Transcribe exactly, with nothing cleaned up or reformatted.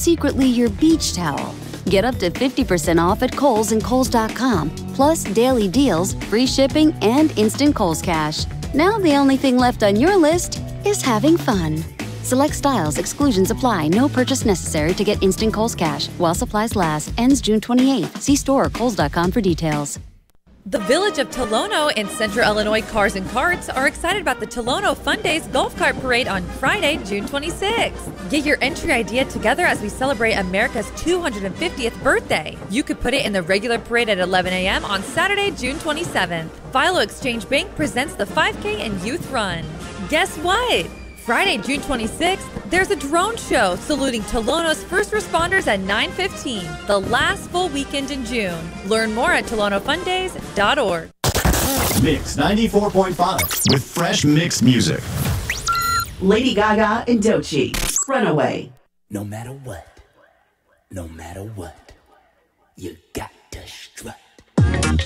secretly your beach towel. Get up to fifty percent off at Kohl's and Kohl's dot com, plus daily deals, free shipping, and instant Kohl's Cash. Now the only thing left on your list is having fun. Select styles, exclusions apply, no purchase necessary to get instant Kohl's Cash. While supplies last, ends June twenty-eighth. See store or Kohl's dot com for details. The Village of Tolono and Central Illinois Cars and Carts are excited about the Tolono Fun Days Golf Cart Parade on Friday, June twenty-sixth. Get your entry idea together as we celebrate America's two hundred fiftieth birthday. You could put it in the regular parade at eleven a m on Saturday, June twenty-seventh. Philo Exchange Bank presents the five K and Youth Run. Guess what? Friday, June twenty-sixth, there's a drone show saluting Tolono's first responders at nine fifteen, the last full weekend in June. Learn more at Tolono Fun Days dot org. Mix ninety-four point five with fresh mixed music. Lady Gaga and Doechii, Runaway. No matter what, no matter what, you got